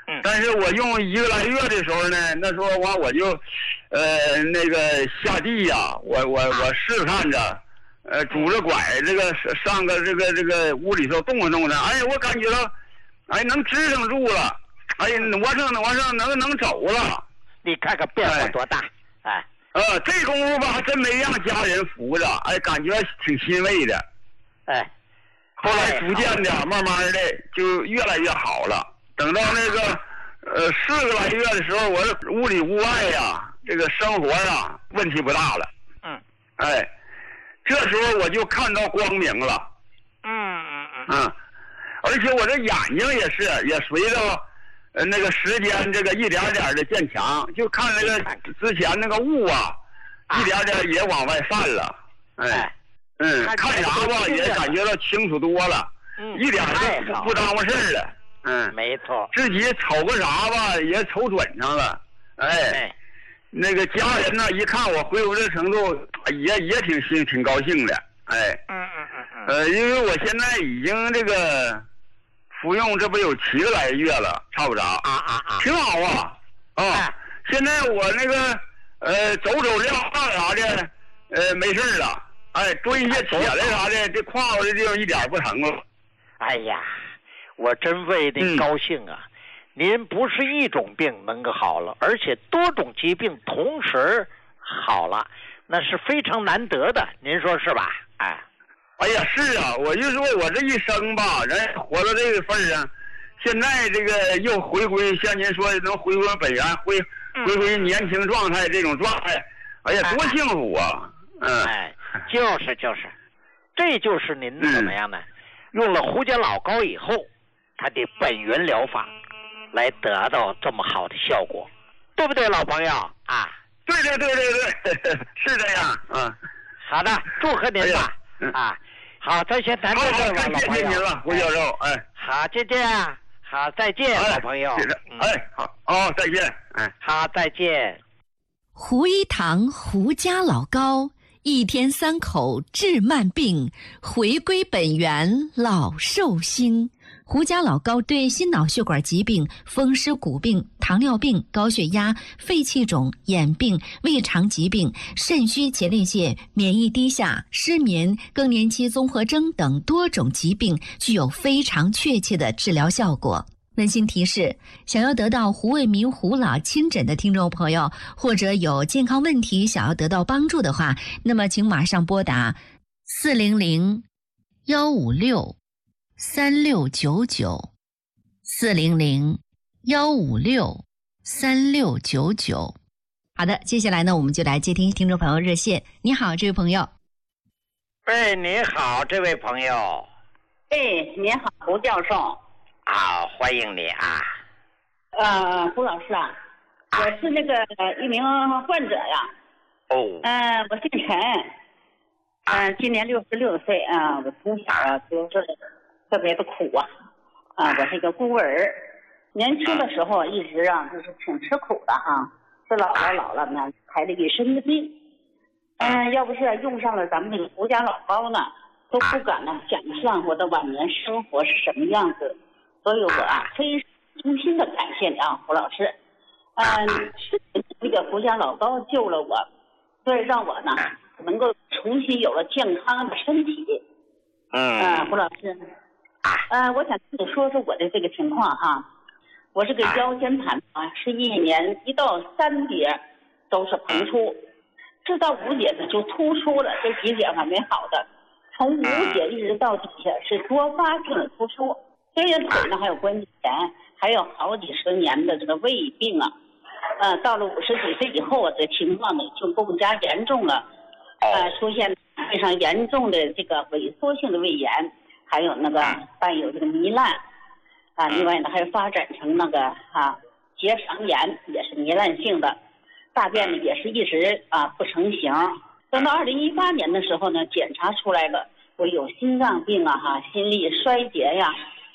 但是我用1个来月的时候呢，那时候完我就，那个下地呀，我试看着，拄着拐这个上个这个屋里头动着动着，哎呀，我感觉到，哎，能支撑住了，哎，往上能走了。 你看看变化多大，哎。 这功夫吧，还真没让家人扶着，哎，感觉挺欣慰的。 哎， 后来逐渐的，慢慢的就越来越好了。等到那个4个来月的时候，我屋里屋外呀，这个生活呀问题不大了。哎，这时候我就看到光明了。而且我这眼睛也随着那个时间这个一点点的渐强，就看那个之前那个雾啊，一点点也往外散了。看啥吧也感觉到清楚多了，一点都不耽误事儿了。 没错。 自己瞅个啥吧也瞅准上了。那个家人呢一看我恢复这程度，也挺高兴的。因为我现在已经这个。服用这不有7个来月了，差不着挺好啊。现在我那个走撂啥的，没事了。哎，蹲下起来啥的，这胯骨的地方一点不疼了。 哎呀，我真为您高兴啊！您不是一种病能够好了，而且多种疾病同时好了，那是非常难得的，您说是吧？ 哎呀，是啊，我就说我这一生吧，人活到这个份上，现在这个又回归，像您说能回归本源，回归年轻状态这种状态，哎呀，多幸福啊！ 就是，这就是您怎么样呢？用了胡椒老膏以后，它的本源疗法，来得到这么好的效果，对不对，老朋友啊？ 对，是这样。 好的，祝贺您吧。好，咱先谈到这儿吧，老朋友。 谢谢您了，胡教授。 好，好，再见，老朋友。 好，再见。 好，再见。 胡一堂胡家老膏，1天3口治慢病，回归本源老寿星。胡家老膏对心脑血管疾病、风湿骨病、糖尿病、高血压、肺气肿、眼病、胃肠疾病、肾虚前列腺、免疫低下、失眠、更年期综合征等多种疾病具有非常确切的治疗效果。温馨提示：想要得到胡卫民胡老亲诊的听众朋友，或者有健康问题想要得到帮助的话，那么请马上拨打400-156-3699，400-156-3699。好的，接下来呢，我们就来接听听众朋友热线。你好，这位朋友。 你好，这位朋友。 你好，胡教授。 欢迎你啊。 胡老师啊，我是那个一名患者呀。我姓陈。今年66岁啊。我从小就是特别的苦啊。我是一个孤儿，年轻的时候一直就是挺吃苦的哈。是老了呢，排了一身的病。要不是用上了咱们这个胡家老膏呢，都不敢想象我的晚年生活是什么样子。所以我非常衷心的感谢你胡老师。是这个胡家老膏救了我，所以让我呢能够重新有了健康的身体。胡老师，我想跟你说说我的这个情况哈。我这个腰间盘是1年1到3节都是膨出，直到5节呢就突出了，这几节还没好的，从5节一直到底下是多发性的突出。这些腿呢还有关节炎，还有好几十年的这个胃病到了50几岁以后这情况呢就更加严重了。出现非常严重的这个萎缩性的胃炎，还有那个伴有这个糜烂另外呢还发展成那个结肠炎，也是糜烂性的，大便呢也是一直不成形。等到2018年的时候呢，检查出来了我有心脏病心力衰竭呀，